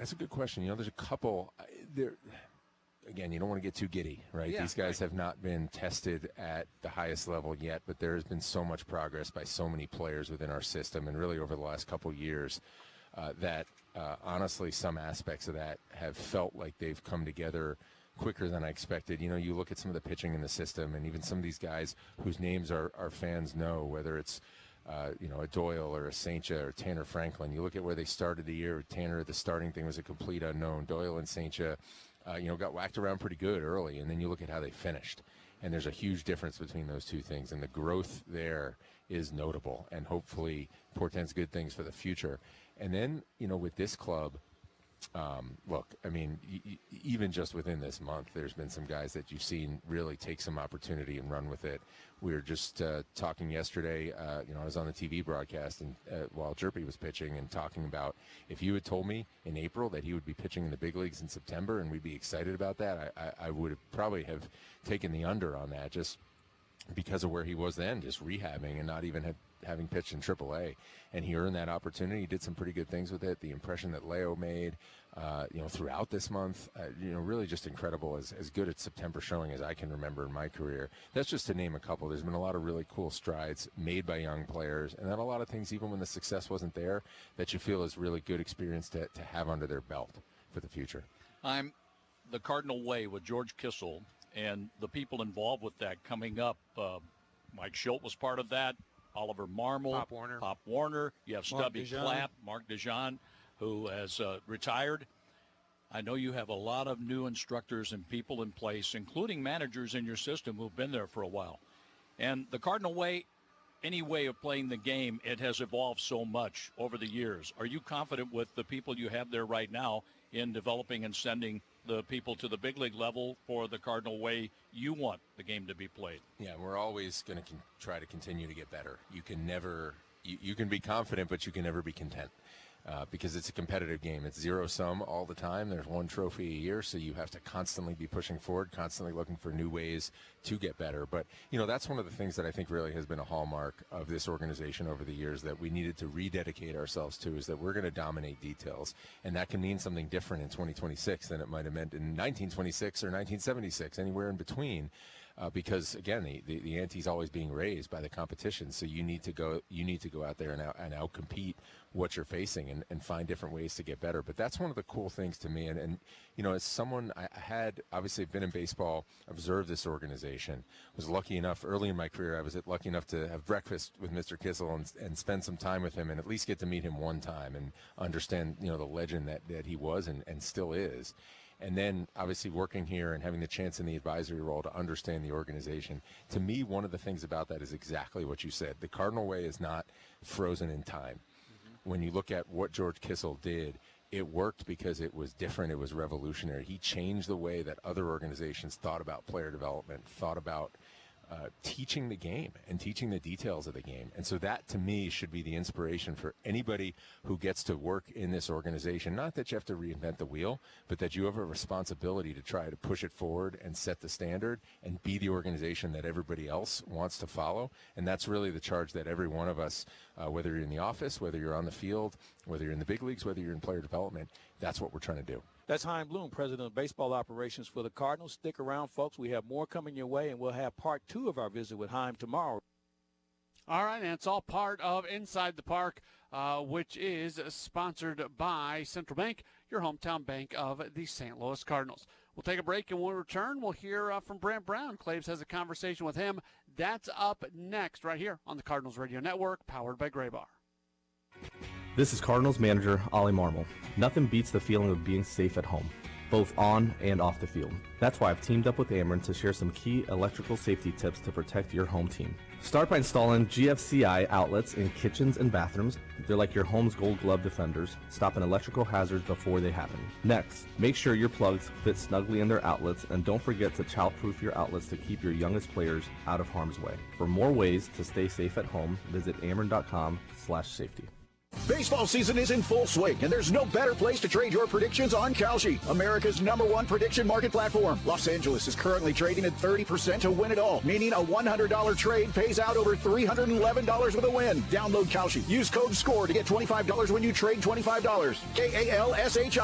That's a good question. There's a couple there. Again, you don't want to get too giddy, right? Yeah, These guys have not been tested at the highest level yet, but there has been so much progress by so many players within our system, and really over the last couple of years, that honestly, some aspects of that have felt like they've come together quicker than I expected. You look at some of the pitching in the system, and even some of these guys whose names our fans know, whether it's a Doyle or a Saintcha or Tanner Franklin. You look at where they started the year. Tanner, the starting thing was a complete unknown. Doyle and Saintcha, got whacked around pretty good early, and then you look at how they finished. And there's a huge difference between those two things, and the growth there is notable, and hopefully portends good things for the future. And then, with this club, look, I mean, even just within this month, there's been some guys that you've seen really take some opportunity and run with it. We were just talking yesterday, I was on the TV broadcast and while Jerpy was pitching and talking about if you had told me in April that he would be pitching in the big leagues in September and we'd be excited about that, I would have probably have taken the under on that just because of where he was then, just rehabbing and not even having pitched in AAA. And he earned that opportunity. He did some pretty good things with it. The impression that Leo made, throughout this month, really just incredible, as good at September showing as I can remember in my career. That's just to name a couple. There's been a lot of really cool strides made by young players, and then a lot of things, even when the success wasn't there, that you feel is really good experience to have under their belt for the future. I'm the Cardinal Way with George Kissel and the people involved with that coming up. Mike Schilt was part of that. Oliver Marmol, Pop Warner. You have Stubby Clapp, Mark Dijon, who has retired. I know you have a lot of new instructors and people in place, including managers in your system who've been there for a while. And the Cardinal Way, any way of playing the game, it has evolved so much over the years. Are you confident with the people you have there right now in developing and sending the people to the big league level for the Cardinal Way you want the game to be played? Yeah, we're always going to try to continue to get better. You can never, you can be confident, but you can never be content. Because it's a competitive game. It's zero-sum all the time. There's one trophy a year, so you have to constantly be pushing forward, constantly looking for new ways to get better. But, that's one of the things that I think really has been a hallmark of this organization over the years that we needed to rededicate ourselves to, is that we're going to dominate details. And that can mean something different in 2026 than it might have meant in 1926 or 1976, anywhere in between. Because again, the ante's always being raised by the competition. So you need to go out there and outcompete what you're facing and find different ways to get better. But that's one of the cool things to me. And as someone, I had obviously been in baseball, observed this organization, was lucky enough early in my career, I was lucky enough to have breakfast with Mr. Kissel and spend some time with him and at least get to meet him one time and understand, the legend that he was and still is. And then obviously working here and having the chance in the advisory role to understand the organization. To me, one of the things about that is exactly what you said. The Cardinal Way is not frozen in time. Mm-hmm. When you look at what George Kissel did, it worked because it was different. It was revolutionary. He changed the way that other organizations thought about player development, thought about teaching the game and teaching the details of the game. And so that, to me, should be the inspiration for anybody who gets to work in this organization. Not that you have to reinvent the wheel, but that you have a responsibility to try to push it forward and set the standard and be the organization that everybody else wants to follow. And that's really the charge that every one of us, whether you're in the office, whether you're on the field, whether you're in the big leagues, whether you're in player development, that's what we're trying to do. That's Chaim Bloom, President of Baseball Operations for the Cardinals. Stick around, folks. We have more coming your way, and we'll have part 2 of our visit with Chaim tomorrow. All right, and it's all part of Inside the Park, which is sponsored by Central Bank, your hometown bank of the St. Louis Cardinals. We'll take a break, and when we return, we'll hear from Brant Brown. Claves has a conversation with him. That's up next right here on the Cardinals Radio Network, powered by Graybar. This is Cardinals manager Ollie Marmol. Nothing beats the feeling of being safe at home, both on and off the field. That's why I've teamed up with Ameren to share some key electrical safety tips to protect your home team. Start by installing GFCI outlets in kitchens and bathrooms. They're like your home's gold glove defenders, stopping electrical hazards before they happen. Next, make sure your plugs fit snugly in their outlets, and don't forget to child-proof your outlets to keep your youngest players out of harm's way. For more ways to stay safe at home, visit ameren.com/safety. Baseball season is in full swing, and there's no better place to trade your predictions on Kalshi, America's #1 prediction market platform. Los Angeles is currently trading at 30% to win it all, meaning a $100 trade pays out over $311 with a win. Download Kalshi. Use code SCORE to get $25 when you trade $25. KALSHI.